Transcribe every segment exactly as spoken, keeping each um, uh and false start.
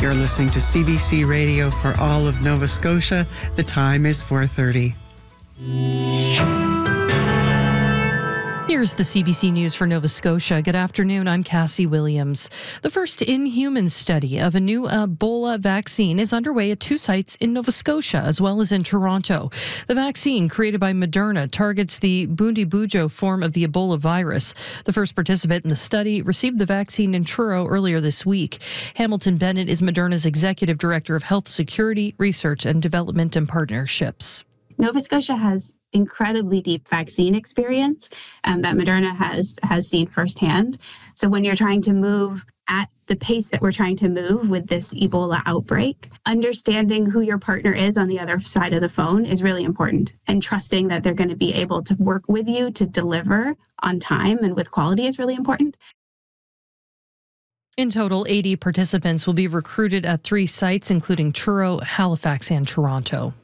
You're listening to C B C Radio for all of Nova Scotia. The time is four thirty. Here's the C B C News for Nova Scotia. Good afternoon, I'm Cassie Williams. The first in-human study of a new Ebola vaccine is underway at two sites in Nova Scotia, as well as in Toronto. The vaccine, created by Moderna, targets the Bundibugyo form of the Ebola virus. The first participant in the study received the vaccine in Truro earlier this week. Hamilton Bennett is Moderna's Executive Director of Health Security, Research and Development and Partnerships. Nova Scotia has incredibly deep vaccine experience um, that Moderna has has seen firsthand. So when you're trying to move at the pace that we're trying to move with this Ebola outbreak, understanding who your partner is on the other side of the phone is really important. And trusting that they're going to be able to work with you to deliver on time and with quality is really important. In total, eighty participants will be recruited at three sites, including Truro, Halifax, and Toronto.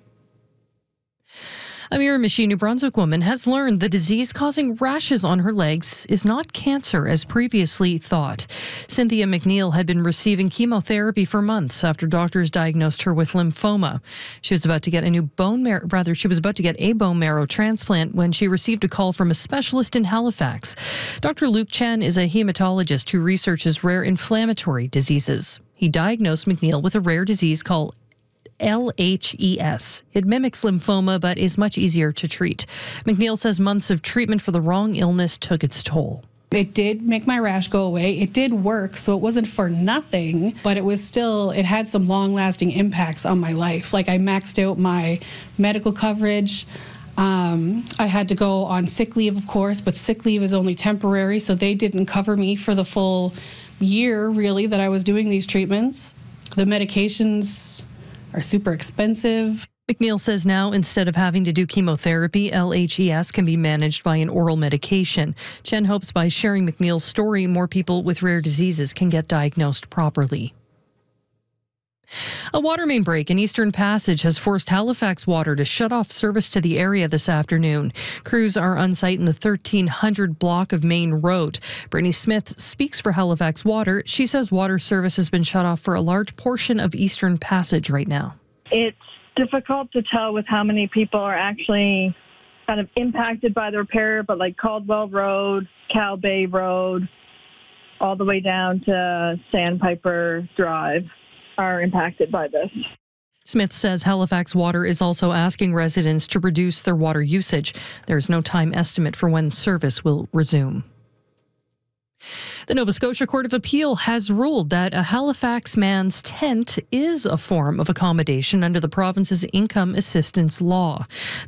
A Miramichi, New Brunswick woman has learned the disease causing rashes on her legs is not cancer as previously thought. Cynthia McNeil had been receiving chemotherapy for months after doctors diagnosed her with lymphoma. She was about to get a new bone marrow, rather, she was about to get a bone marrow transplant when she received a call from a specialist in Halifax. Doctor Luke Chen is a hematologist who researches rare inflammatory diseases. He diagnosed McNeil with a rare disease called L H E S. It mimics lymphoma, but is much easier to treat. McNeil says months of treatment for the wrong illness took its toll. It did make my rash go away. It did work, so it wasn't for nothing, but it was still, it had some long-lasting impacts on my life. Like I maxed out my medical coverage. Um, I had to go on sick leave, of course, but sick leave is only temporary, so they didn't cover me for the full year, really, that I was doing these treatments. The medications are super expensive. McNeil says now, instead of having to do chemotherapy, L H E S can be managed by an oral medication. Chen hopes by sharing McNeil's story, more people with rare diseases can get diagnosed properly. A water main break in Eastern Passage has forced Halifax Water to shut off service to the area this afternoon. Crews are on site in the thirteen hundred block of Main Road. Brittany Smith speaks for Halifax Water. She says water service has been shut off for a large portion of Eastern Passage right now. It's difficult to tell with how many people are actually kind of impacted by the repair, but like Caldwell Road, Cal Bay Road, all the way down to Sandpiper Drive are impacted by this. Smith says Halifax Water is also asking residents to reduce their water usage. There is no time estimate for when service will resume. The Nova Scotia Court of Appeal has ruled that a Halifax man's tent is a form of accommodation under the province's income assistance law.